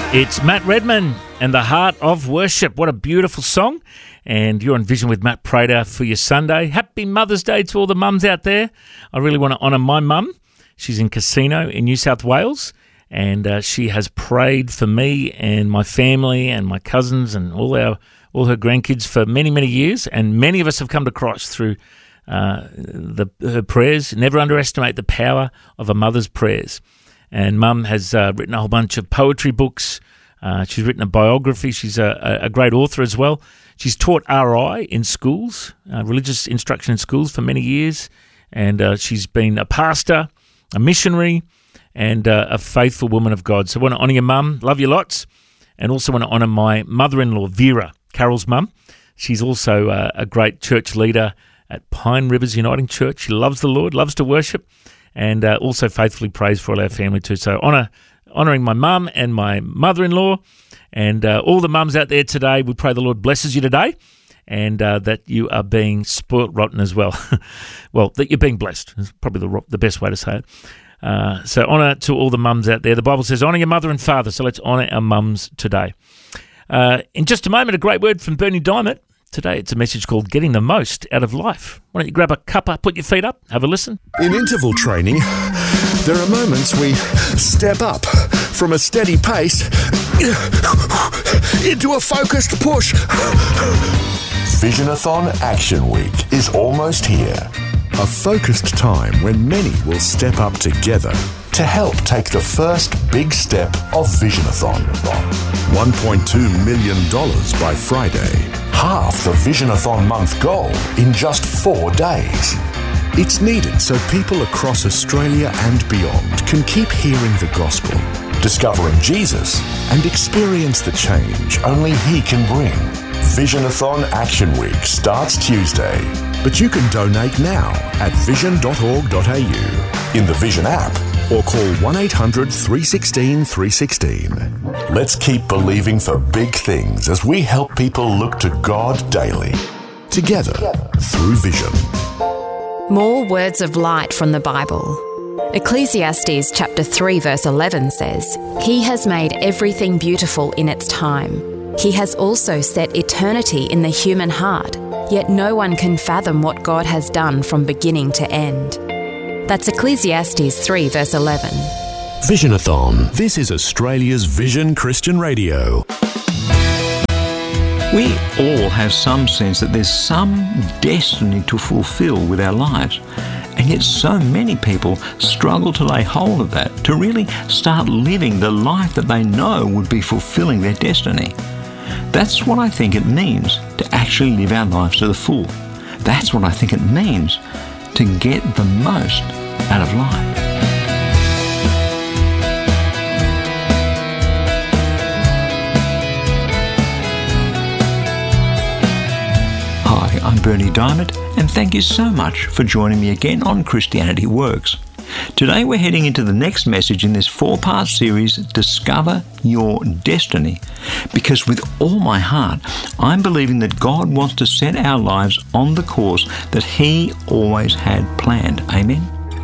It's Matt Redman and The Heart of Worship. What a beautiful song. And you're on Vision with Matt Prater for your Sunday. Happy Mother's Day to all the mums out there. I really want to honour my mum. She's in Casino in New South Wales. And she has prayed for me and my family and my cousins and all her grandkids for many, many years. And many of us have come to Christ through her prayers. Never underestimate the power of a mother's prayers. And Mum has written a whole bunch of poetry books. She's written a biography. She's a great author as well. She's taught RI in schools, religious instruction in schools for many years. And she's been a pastor, a missionary, and a faithful woman of God. So I want to honour your mum. Love you lots. And also want to honour my mother-in-law, Vera, Carol's mum. She's also a great church leader at Pine Rivers Uniting Church. She loves the Lord, loves to worship, and also faithfully prays for all our family too. So honouring my mum and my mother-in-law and all the mums out there today. We pray the Lord blesses you today and that you are being spoilt rotten as well. Well, that you're being blessed is probably the best way to say it. So honour to all the mums out there. The Bible says honour your mother and father, so let's honour our mums today. In just a moment, a great word from Bernie Diamond. Today it's a message called Getting the Most Out of Life. Why don't you grab a cuppa, put your feet up, have a listen. In interval training, there are moments we step up from a steady pace into a focused push. Visionathon Action Week is almost here. A focused time when many will step up together to help take the first big step of Visionathon. $1.2 million by Friday. Half the Visionathon month goal in just 4 days. It's needed so people across Australia and beyond can keep hearing the gospel, discovering Jesus, and experience the change only He can bring. Visionathon Action Week starts Tuesday. But you can donate now at vision.org.au, in the Vision app, or call 1-800 316 316. Let's keep believing for big things as we help people look to God daily. Together through Vision. More words of light from the Bible. Ecclesiastes chapter 3 verse 11 says, "He has made everything beautiful in its time. He has also set eternity in the human heart, yet no one can fathom what God has done from beginning to end." That's Ecclesiastes 3 verse 11. Visionathon. This is Australia's Vision Christian Radio. We all have some sense that there's some destiny to fulfill with our lives. And yet so many people struggle to lay hold of that, to really start living the life that they know would be fulfilling their destiny. That's what I think it means to actually live our lives to the full. That's what I think it means to get the most out of life. Hi, I'm Bernie Diamond, and thank you so much for joining me again on Christianity Works. Today we're heading into the next message in this 4-part series, Discover Your Destiny, because with all my heart, I'm believing that God wants to set our lives on the course that He always had planned. Amen?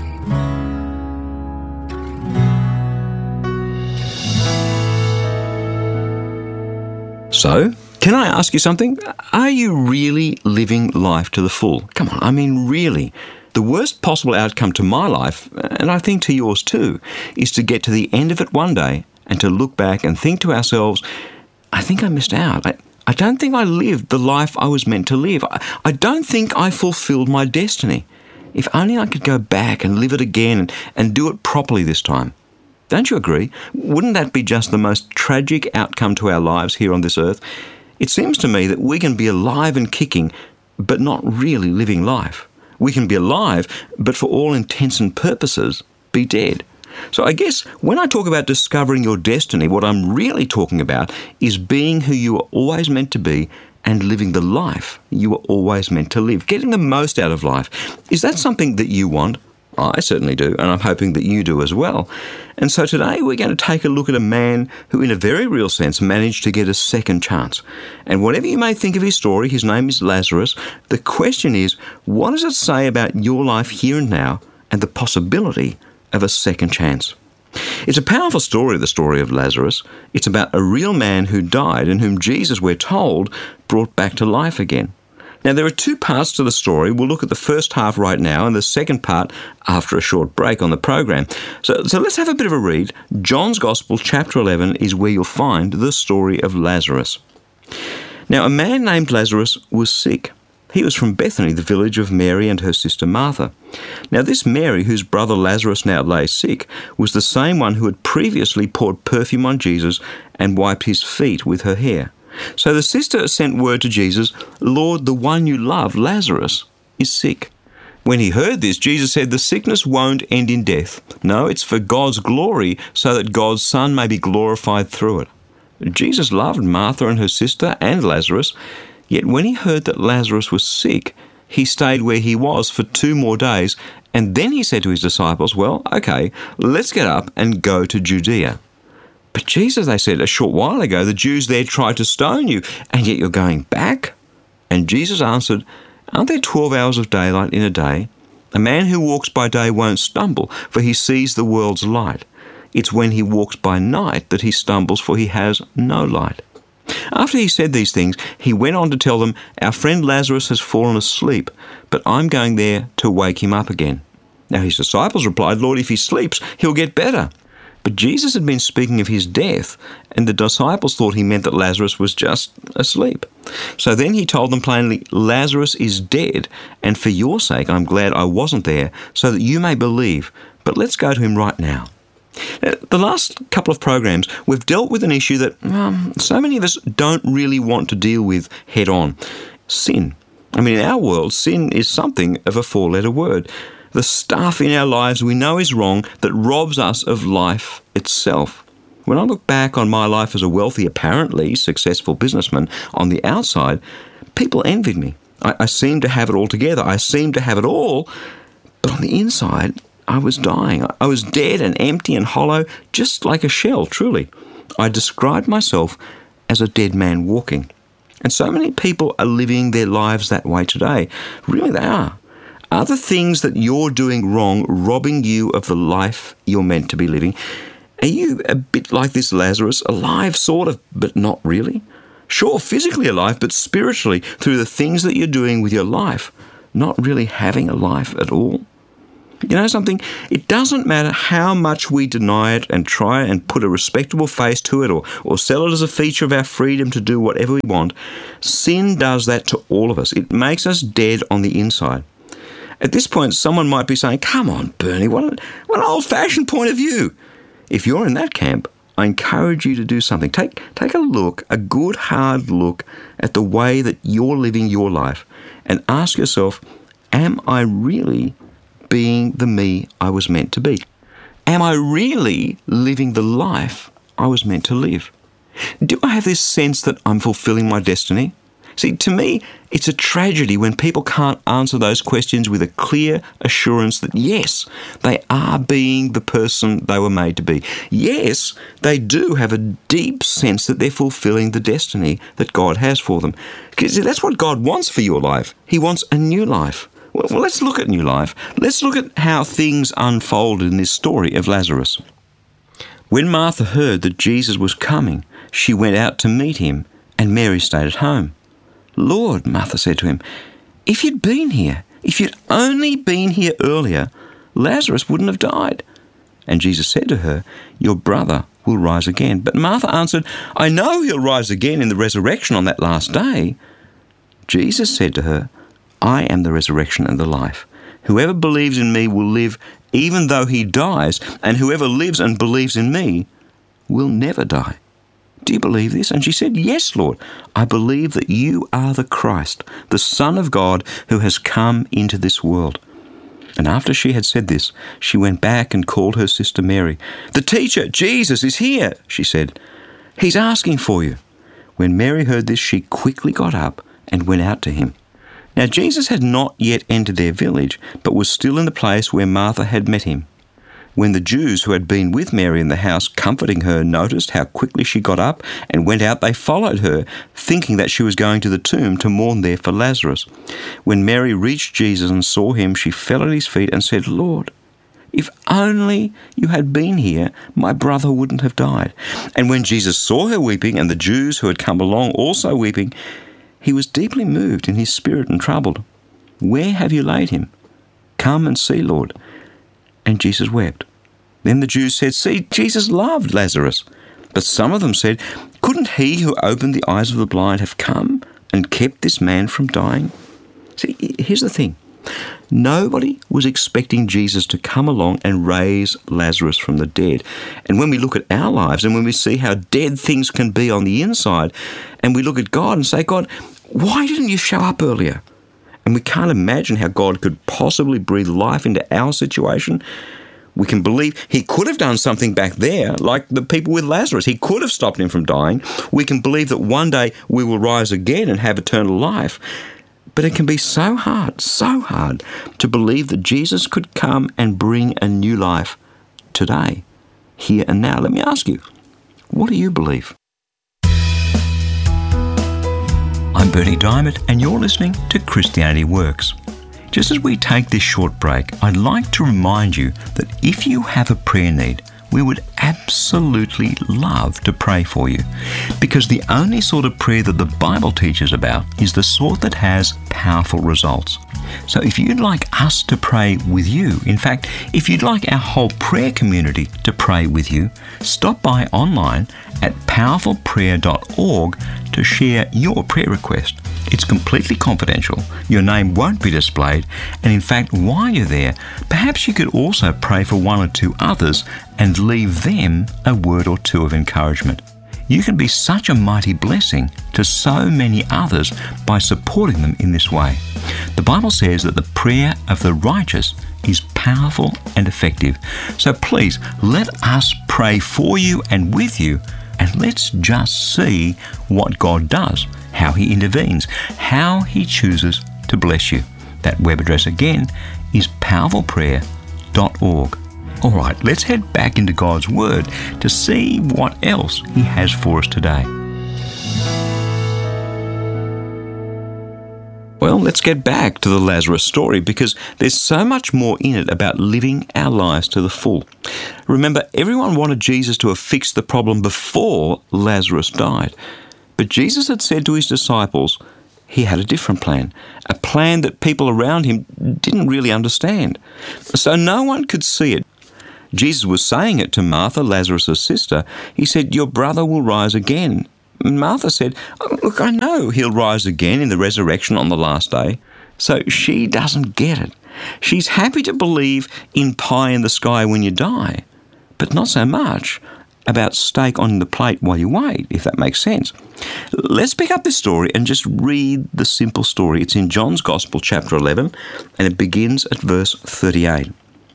So, can I ask you something? Are you really living life to the full? Come on, I mean really. The worst possible outcome to my life, and I think to yours too, is to get to the end of it one day and to look back and think to ourselves, I think I missed out. I don't think I lived the life I was meant to live. I don't think I fulfilled my destiny. If only I could go back and live it again and do it properly this time. Don't you agree? Wouldn't that be just the most tragic outcome to our lives here on this earth? It seems to me that we can be alive and kicking, but not really living life. We can be alive, but for all intents and purposes, be dead. So I guess when I talk about discovering your destiny, what I'm really talking about is being who you are always meant to be and living the life you were always meant to live, getting the most out of life. Is that something that you want? I certainly do, and I'm hoping that you do as well. And so today we're going to take a look at a man who, in a very real sense, managed to get a second chance. And whatever you may think of his story, his name is Lazarus. The question is, what does it say about your life here and now and the possibility of a second chance? It's a powerful story, the story of Lazarus. It's about a real man who died and whom Jesus, we're told, brought back to life again. Now, there are two parts to the story. We'll look at the first half right now and the second part after a short break on the program. So let's have a bit of a read. John's Gospel, chapter 11, is where you'll find the story of Lazarus. Now, a man named Lazarus was sick. He was from Bethany, the village of Mary and her sister Martha. Now, this Mary, whose brother Lazarus now lay sick, was the same one who had previously poured perfume on Jesus and wiped his feet with her hair. So the sister sent word to Jesus, "Lord, the one you love, Lazarus, is sick." When he heard this, Jesus said, "The sickness won't end in death. No, it's for God's glory, so that God's Son may be glorified through it." Jesus loved Martha and her sister and Lazarus, yet when he heard that Lazarus was sick, he stayed where he was for 2 more days, and then he said to his disciples, "Well, okay, let's get up and go to Judea." "But Jesus," they said, "a short while ago the Jews there tried to stone you, and yet you're going back?" And Jesus answered, "Aren't there 12 hours of daylight in a day? A man who walks by day won't stumble, for he sees the world's light. It's when he walks by night that he stumbles, for he has no light." After he said these things, he went on to tell them, "Our friend Lazarus has fallen asleep, but I'm going there to wake him up again." Now his disciples replied, "Lord, if he sleeps, he'll get better." But Jesus had been speaking of his death, and the disciples thought he meant that Lazarus was just asleep. So then he told them plainly, "Lazarus is dead, and for your sake I'm glad I wasn't there, so that you may believe. But let's go to him right now." The last couple of programs, we've dealt with an issue that so many of us don't really want to deal with head on. Sin. I mean, in our world, sin is something of a 4-letter word. The stuff in our lives we know is wrong that robs us of life itself. When I look back on my life as a wealthy, apparently successful businessman on the outside, people envied me. I seemed to have it all together. I seemed to have it all, but on the inside, I was dying. I was dead and empty and hollow, just like a shell, truly. I described myself as a dead man walking. And so many people are living their lives that way today. Really, they are. Are the things that you're doing wrong robbing you of the life you're meant to be living? Are you a bit like this Lazarus, alive sort of, but not really? Sure, physically alive, but spiritually, through the things that you're doing with your life, not really having a life at all? You know something? It doesn't matter how much we deny it and try and put a respectable face to it or sell it as a feature of our freedom to do whatever we want. Sin does that to all of us. It makes us dead on the inside. At this point, someone might be saying, "Come on, Bernie, what an old-fashioned point of view." If you're in that camp, I encourage you to do something. Take a look, a good hard look at the way that you're living your life and ask yourself, am I really being the me I was meant to be? Am I really living the life I was meant to live? Do I have this sense that I'm fulfilling my destiny? See, to me, it's a tragedy when people can't answer those questions with a clear assurance that, yes, they are being the person they were made to be. Yes, they do have a deep sense that they're fulfilling the destiny that God has for them. Because that's what God wants for your life. He wants a new life. Well, let's look at new life. Let's look at how things unfolded in this story of Lazarus. When Martha heard that Jesus was coming, she went out to meet him, and Mary stayed at home. "Lord," Martha said to him, "if you'd been here, if you'd only been here earlier, Lazarus wouldn't have died." And Jesus said to her, "Your brother will rise again." But Martha answered, "I know he'll rise again in the resurrection on that last day." Jesus said to her, "I am the resurrection and the life. Whoever believes in me will live even though he dies, and whoever lives and believes in me will never die. Do you believe this?" And she said, "Yes, Lord, I believe that you are the Christ, the Son of God who has come into this world." And after she had said this, she went back and called her sister Mary. "The teacher, Jesus, is here," she said. "He's asking for you." When Mary heard this, she quickly got up and went out to him. Now Jesus had not yet entered their village, but was still in the place where Martha had met him. When the Jews who had been with Mary in the house comforting her noticed how quickly she got up and went out, they followed her, thinking that she was going to the tomb to mourn there for Lazarus. When Mary reached Jesus and saw him, she fell at his feet and said, "Lord, If only you had been here, my brother wouldn't have died." And when Jesus saw her weeping, and the Jews who had come along also weeping, he was deeply moved in his spirit and troubled. "Where have you laid him? Come and see, Lord." And Jesus wept. Then the Jews said, "See, Jesus loved Lazarus." But some of them said, "Couldn't he who opened the eyes of the blind have come and kept this man from dying?" See, here's the thing. Nobody was expecting Jesus to come along and raise Lazarus from the dead. And when we look at our lives and when we see how dead things can be on the inside, and we look at God and say, "God, why didn't you show up earlier?" And we can't imagine how God could possibly breathe life into our situation. We can believe he could have done something back there, like the people with Lazarus. He could have stopped him from dying. We can believe that one day we will rise again and have eternal life. But it can be so hard to believe that Jesus could come and bring a new life today, here and now. Let me ask you, what do you believe? I'm Bernie Diamond, and you're listening to Christianity Works. Just as we take this short break, I'd like to remind you that if you have a prayer need, we would absolutely love to pray for you, because the only sort of prayer that the Bible teaches about is the sort that has powerful results. So if you'd like us to pray with you, in fact, if you'd like our whole prayer community to pray with you, stop by online at powerfulprayer.org to share your prayer request. It's completely confidential. Your name won't be displayed. And in fact, while you're there, perhaps you could also pray for one or two others and leave them a word or two of encouragement. You can be such a mighty blessing to so many others by supporting them in this way. The Bible says that the prayer of the righteous is powerful and effective. So please, let us pray for you and with you, and let's just see what God does, how he intervenes, how he chooses to bless you. That web address again is powerfulprayer.org. All right, let's head back into God's Word to see what else he has for us today. Well, let's get back to the Lazarus story, because there's so much more in it about living our lives to the full. Remember, everyone wanted Jesus to have fixed the problem before Lazarus died. But Jesus had said to his disciples he had a different plan, a plan that people around him didn't really understand. So no one could see it. Jesus was saying it to Martha, Lazarus' sister. He said, "Your brother will rise again." And Martha said, "Oh, look, I know he'll rise again in the resurrection on the last day." So she doesn't get it. She's happy to believe in pie in the sky when you die, but not so much about steak on the plate while you wait, if that makes sense. Let's pick up this story and just read the simple story. It's in John's Gospel, chapter 11, and it begins at verse 38.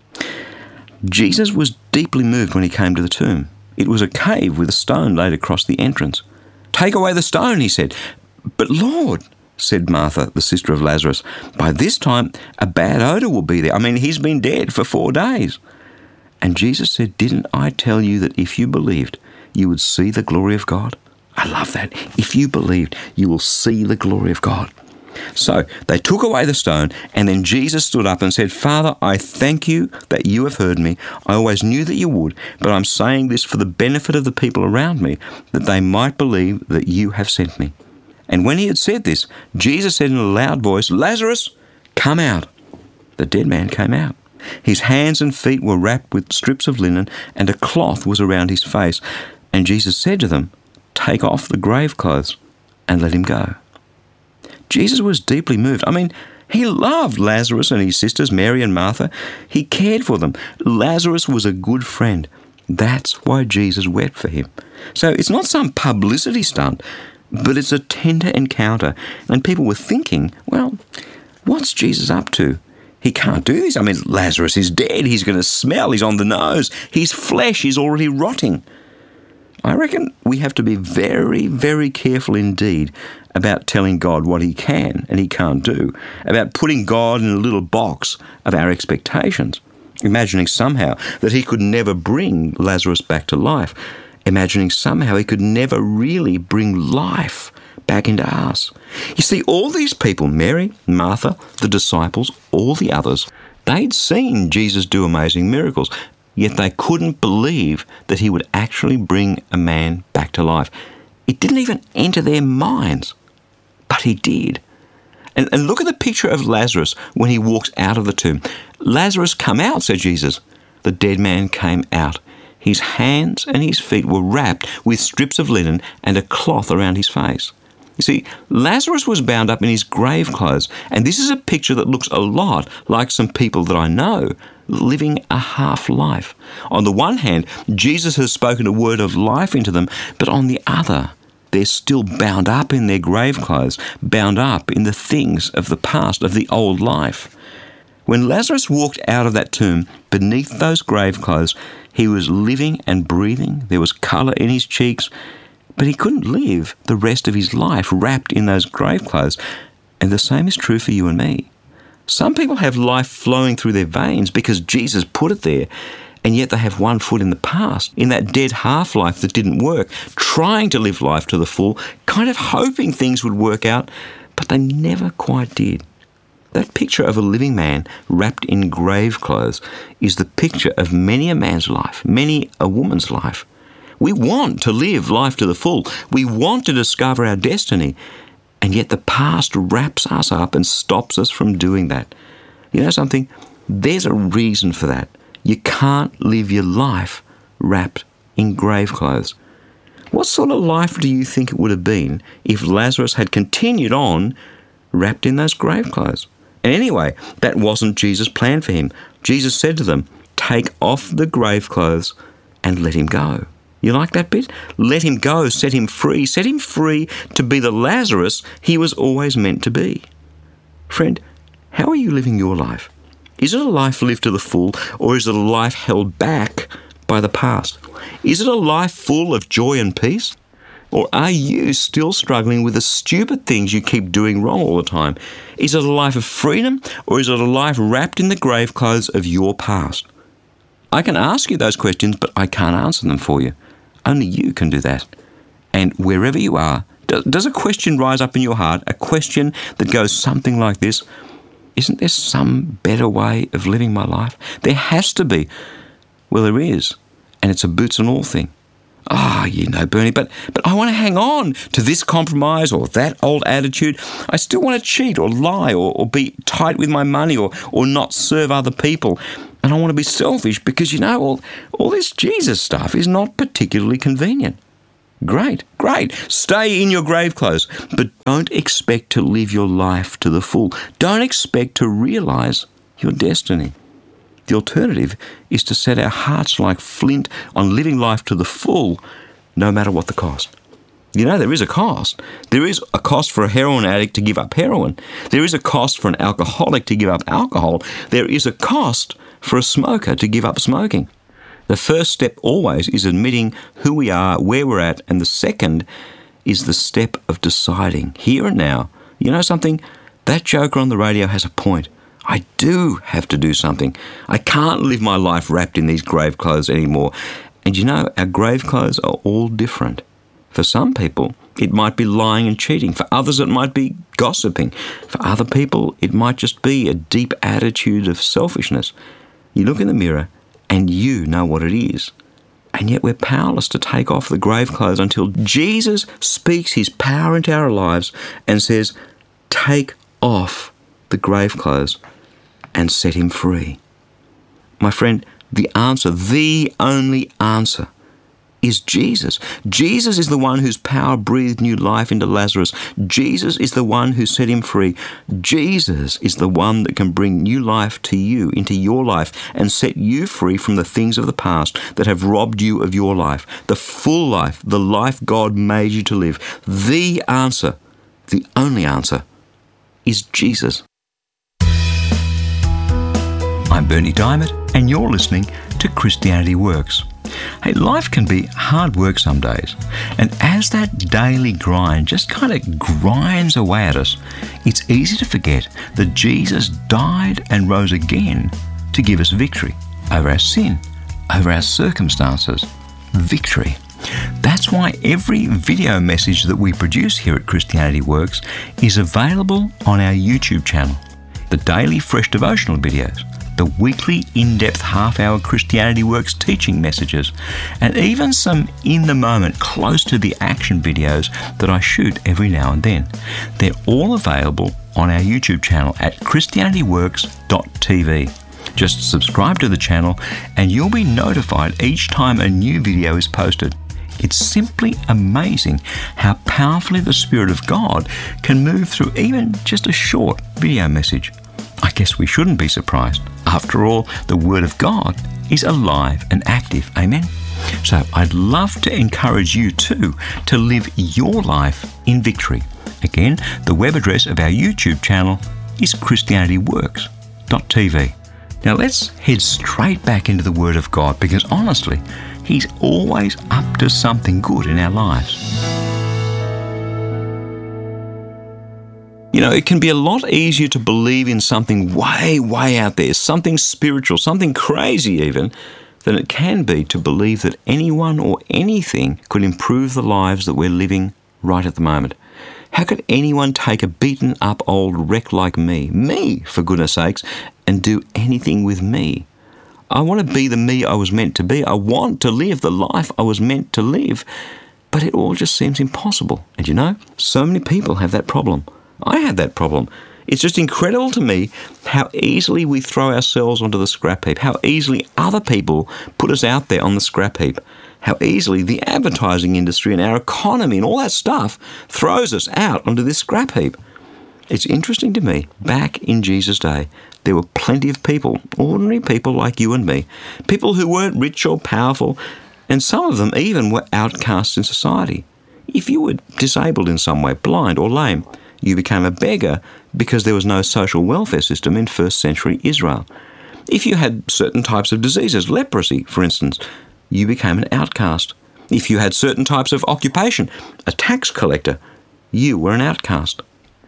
Jesus was deeply moved when he came to the tomb. It was a cave with a stone laid across the entrance. "Take away the stone," he said. "But Lord," said Martha, the sister of Lazarus, "by this time a bad odour will be there. I mean, he's been dead for 4 days." And Jesus said, "Didn't I tell you that if you believed, you would see the glory of God?" I love that. If you believed, you will see the glory of God. So they took away the stone, and then Jesus stood up and said, "Father, I thank you that you have heard me. I always knew that you would, but I'm saying this for the benefit of the people around me, that they might believe that you have sent me." And when he had said this, Jesus said in a loud voice, "Lazarus, come out." The dead man came out. His hands and feet were wrapped with strips of linen, and a cloth was around his face. And Jesus said to them, "Take off the grave clothes and let him go." Jesus was deeply moved. I mean, he loved Lazarus and his sisters, Mary and Martha. He cared for them. Lazarus was a good friend. That's why Jesus wept for him. So it's not some publicity stunt, but it's a tender encounter. And people were thinking, well, what's Jesus up to? He can't do this. I mean, Lazarus is dead. He's going to smell. He's on the nose. His flesh is already rotting. I reckon we have to be very, very careful indeed about telling God what he can and he can't do, about putting God in a little box of our expectations, imagining somehow that he could never bring Lazarus back to life, imagining somehow he could never really bring life back into us. You see, all these people, Mary, Martha, the disciples, all the others, They'd seen Jesus do amazing miracles, yet they couldn't believe that he would actually bring a man back to life. It didn't even enter their minds, but he did. And look at the picture of Lazarus when he walks out of the tomb. Lazarus, come out, said Jesus. The dead man came out. His hands and his feet were wrapped with strips of linen and a cloth around his face. You see, Lazarus was bound up in his grave clothes, and this is a picture that looks a lot like some people that I know living a half life. On the one hand, Jesus has spoken a word of life into them, but on the other, they're still bound up in their grave clothes, bound up in the things of the past, of the old life. When Lazarus walked out of that tomb, beneath those grave clothes, he was living and breathing. There was colour in his cheeks, but he couldn't live the rest of his life wrapped in those grave clothes. And the same is true for you and me. Some people have life flowing through their veins because Jesus put it there, and yet they have one foot in the past, in that dead half-life that didn't work, trying to live life to the full, kind of hoping things would work out, but they never quite did. That picture of a living man wrapped in grave clothes is the picture of many a man's life, many a woman's life. We want to live life to the full. We want to discover our destiny, and yet the past wraps us up and stops us from doing that. You know something? There's a reason for that. You can't live your life wrapped in grave clothes. What sort of life do you think it would have been if Lazarus had continued on wrapped in those grave clothes? And anyway, that wasn't Jesus' plan for him. Jesus said to them, "Take off the grave clothes and let him go." You like that bit? Let him go, set him free to be the Lazarus he was always meant to be. Friend, how are you living your life? Is it a life lived to the full, or is it a life held back by the past? Is it a life full of joy and peace? Or are you still struggling with the stupid things you keep doing wrong all the time? Is it a life of freedom, or is it a life wrapped in the grave clothes of your past? I can ask you those questions, but I can't answer them for you. Only you can do that. And wherever you are, does a question rise up in your heart, a question that goes something like this? Isn't there some better way of living my life? There has to be. Well, there is, and it's a boots and all thing. Bernie, but I want to hang on to this compromise or that old attitude. I still want to cheat or lie or be tight with my money or not serve other people. And I want to be selfish because, all this Jesus stuff is not particularly convenient. Great. Stay in your grave clothes, but don't expect to live your life to the full. Don't expect to realise your destiny. The alternative is to set our hearts like flint on living life to the full, no matter what the cost. There is a cost. There is a cost for a heroin addict to give up heroin. There is a cost for an alcoholic to give up alcohol. There is a cost for a smoker to give up smoking. The first step always is admitting who we are, where we're at, and the second is the step of deciding here and now. You know something? That joker on the radio has a point. I do have to do something. I can't live my life wrapped in these grave clothes anymore. And our grave clothes are all different. For some people, it might be lying and cheating. For others, it might be gossiping. For other people, it might just be a deep attitude of selfishness. You look in the mirror and you know what it is. And yet we're powerless to take off the grave clothes until Jesus speaks his power into our lives and says, "Take off the grave clothes and set him free." My friend, the only answer is Jesus. Jesus is the one whose power breathed new life into Lazarus. Jesus is the one who set him free. Jesus is the one that can bring new life to you, into your life, and set you free from the things of the past that have robbed you of your life, the full life, the life God made you to live. The answer, the only answer, is Jesus. I'm Bernie Diamond, and you're listening to Christianity Works. Hey, life can be hard work some days, and as that daily grind just kind of grinds away at us, it's easy to forget that Jesus died and rose again to give us victory over our sin, over our circumstances. Victory. That's why every video message that we produce here at Christianity Works is available on our YouTube channel. The daily fresh devotional videos, the weekly in-depth half-hour Christianity Works teaching messages, and even some in-the-moment, close-to-the-action videos that I shoot every now and then. They're all available on our YouTube channel at christianityworks.tv. Just subscribe to the channel and you'll be notified each time a new video is posted. It's simply amazing how powerfully the Spirit of God can move through even just a short video message. I guess we shouldn't be surprised. After all, the Word of God is alive and active. Amen? So I'd love to encourage you too to live your life in victory. Again, the web address of our YouTube channel is christianityworks.tv. Now let's head straight back into the Word of God, because honestly, He's always up to something good in our lives. You know, it can be a lot easier to believe in something way, way out there, something spiritual, something crazy even, than it can be to believe that anyone or anything could improve the lives that we're living right at the moment. How could anyone take a beaten up old wreck like me for goodness sakes, and do anything with me? I want to be the me I was meant to be. I want to live the life I was meant to live. But it all just seems impossible. And you know, so many people have that problem. I had that problem. It's just incredible to me how easily we throw ourselves onto the scrap heap, how easily other people put us out there on the scrap heap, how easily the advertising industry and our economy and all that stuff throws us out onto this scrap heap. It's interesting to me, back in Jesus' day, there were plenty of people, ordinary people like you and me, people who weren't rich or powerful, and some of them even were outcasts in society. If you were disabled in some way, blind or lame, you became a beggar because there was no social welfare system in first century Israel. If you had certain types of diseases, leprosy, for instance, you became an outcast. If you had certain types of occupation, a tax collector, you were an outcast.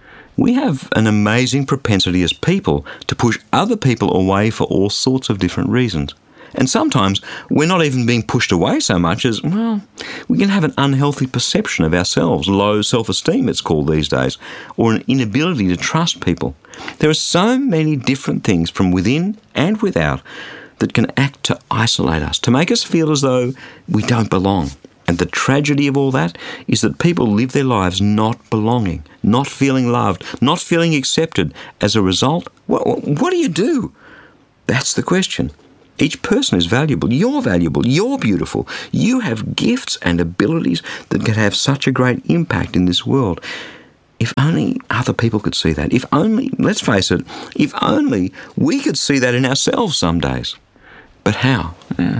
We have an amazing propensity as people to push other people away for all sorts of different reasons. And sometimes we're not even being pushed away so much as, well, we can have an unhealthy perception of ourselves, low self-esteem it's called these days, or an inability to trust people. There are so many different things from within and without that can act to isolate us, to make us feel as though we don't belong. And the tragedy of all that is that people live their lives not belonging, not feeling loved, not feeling accepted. As a result, what do you do? That's the question. Each person is valuable. You're beautiful. You have gifts and abilities that can have such a great impact in this world. If only other people could see that. If only, let's face it, if only we could see that in ourselves some days. But how?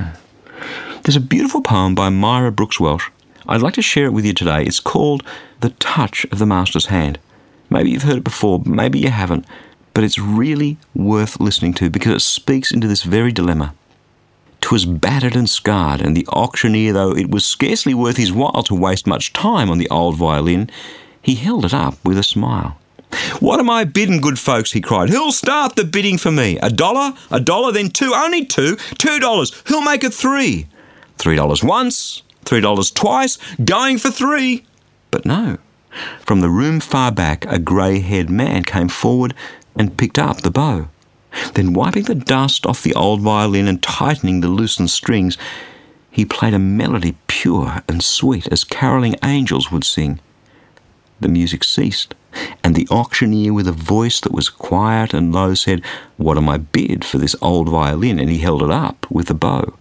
There's a beautiful poem by Myra Brooks Welsh. I'd like to share it with you today. It's called The Touch of the Master's Hand. Maybe you've heard it before, maybe you haven't, but it's really worth listening to because it speaks into this very dilemma. 'Twas battered and scarred, and the auctioneer, though it was scarcely worth his while to waste much time on the old violin, he held it up with a smile. "What am I bidding, good folks?" he cried. "Who'll start the bidding for me? $1, then $2, only $2. Who'll make it $3? $3 once, $3 twice, going for $3. But no. From the room far back, a grey-haired man came forward and picked up the bow. Then, wiping the dust off the old violin and tightening the loosened strings, he played a melody pure and sweet as carolling angels would sing. The music ceased, and the auctioneer, with a voice that was quiet and low, said, "What am I bid for this old violin?" And he held it up with the bow.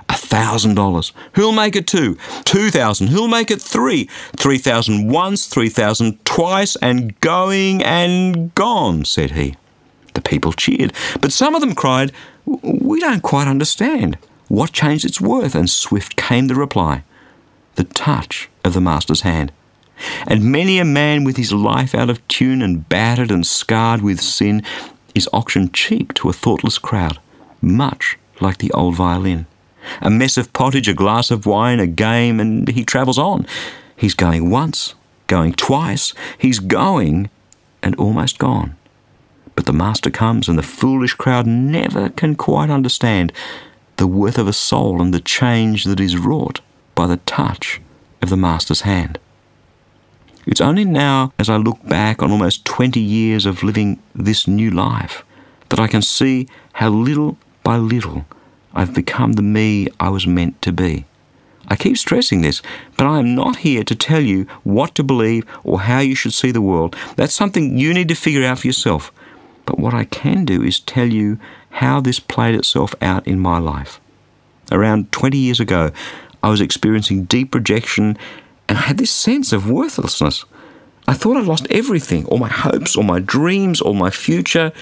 $1,000. Who'll make it $2? $2,000. Who'll make it $3? $3,000 once, $3,000 twice, and going and gone, said he. The people cheered, but some of them cried, "We don't quite understand. What changed its worth?" And swift came the reply, "The touch of the Master's hand." And many a man with his life out of tune and battered and scarred with sin is auctioned cheap to a thoughtless crowd, much like the old violin. A mess of pottage, a glass of wine, a game, and he travels on. He's going once, going twice, he's going and almost gone. But the Master comes, and the foolish crowd never can quite understand the worth of a soul and the change that is wrought by the touch of the Master's hand. It's only now, as I look back on almost 20 years of living this new life, that I can see how little by little I've become the me I was meant to be. I keep stressing this, but I am not here to tell you what to believe or how you should see the world. That's something you need to figure out for yourself. But what I can do is tell you how this played itself out in my life. Around 20 years ago, I was experiencing deep rejection, and I had this sense of worthlessness. I thought I'd lost everything, all my hopes, all my dreams, all my future.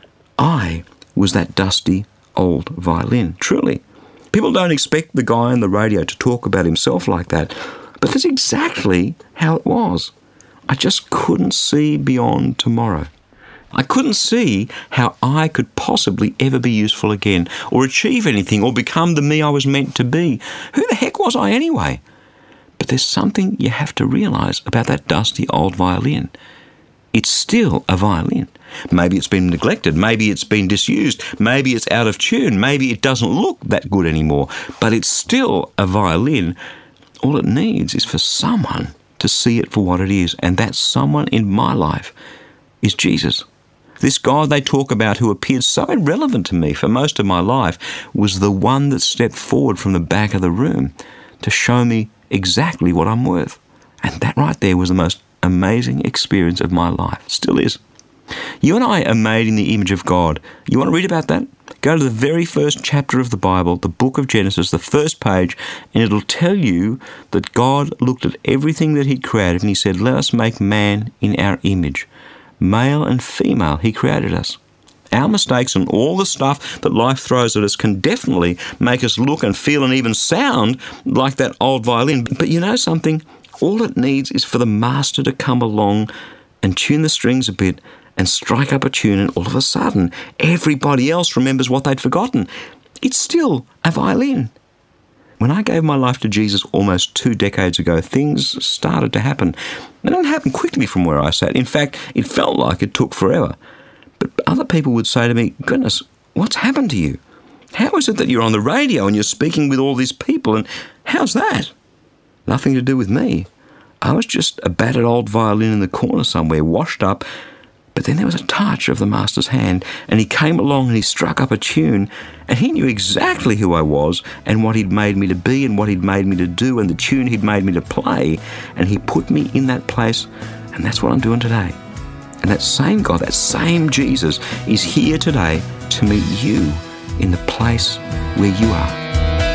I was that dusty old violin, truly. People don't expect the guy on the radio to talk about himself like that, but that's exactly how it was. I just couldn't see beyond tomorrow. I couldn't see how I could possibly ever be useful again, or achieve anything, or become the me I was meant to be. Who the heck was I anyway? But there's something you have to realise about that dusty old violin. It's still a violin. Maybe it's been neglected, maybe it's been disused, maybe it's out of tune, maybe it doesn't look that good anymore, but it's still a violin. All it needs is for someone to see it for what it is, and that someone in my life is Jesus. This God they talk about, who appeared so irrelevant to me for most of my life, was the one that stepped forward from the back of the room to show me exactly what I'm worth. And that right there was the most amazing experience of my life. Still is. You and I are made in the image of God. You want to read about that? Go to the very first chapter of the Bible, the book of Genesis, the first page, and it'll tell you that God looked at everything that He'd created and He said, let us make man in our image. Male and female, He created us. Our mistakes and all the stuff that life throws at us can definitely make us look and feel and even sound like that old violin. But you know something? All it needs is for the master to come along and tune the strings a bit and strike up a tune, and all of a sudden everybody else remembers what they'd forgotten. It's still a violin. When I gave my life to Jesus almost 2 decades ago, things started to happen. They didn't happen quickly from where I sat. In fact, it felt like it took forever. But other people would say to me, goodness, what's happened to you? How is it that you're on the radio and you're speaking with all these people, and how's that? Nothing to do with me. I was just a battered old violin in the corner somewhere, washed up. But then there was a touch of the Master's hand, and He came along and He struck up a tune, and He knew exactly who I was and what He'd made me to be and what He'd made me to do and the tune He'd made me to play, and He put me in that place, and that's what I'm doing today. And that same God, that same Jesus is here today to meet you in the place where you are.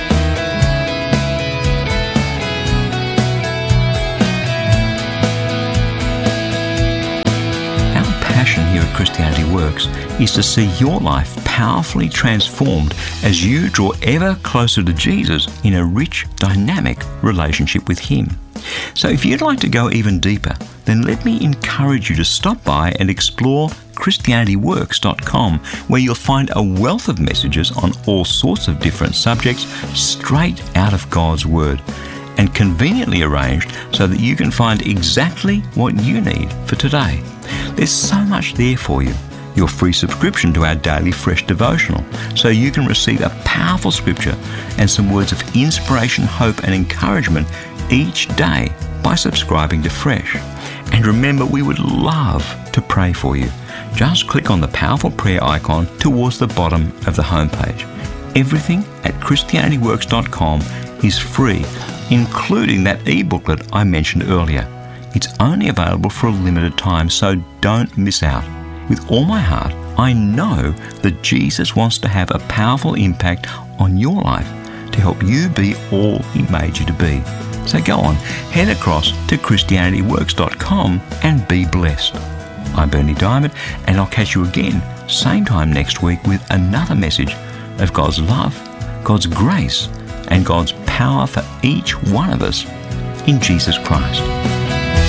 Here at Christianity Works is to see your life powerfully transformed as you draw ever closer to Jesus in a rich, dynamic relationship with Him. So if you'd like to go even deeper, then let me encourage you to stop by and explore ChristianityWorks.com, where you'll find a wealth of messages on all sorts of different subjects straight out of God's Word, and conveniently arranged so that you can find exactly what you need for today. There's so much there for you. Your free subscription to our daily Fresh devotional, so you can receive a powerful scripture and some words of inspiration, hope and encouragement each day by subscribing to Fresh. And remember, we would love to pray for you. Just click on the powerful prayer icon towards the bottom of the homepage. Everything at ChristianityWorks.com is free, including that e-booklet I mentioned earlier. It's only available for a limited time, so don't miss out. With all my heart, I know that Jesus wants to have a powerful impact on your life to help you be all He made you to be. So go on, head across to ChristianityWorks.com and be blessed. I'm Bernie Diamond, and I'll catch you again same time next week with another message of God's love, God's grace, and God's power for each one of us in Jesus Christ.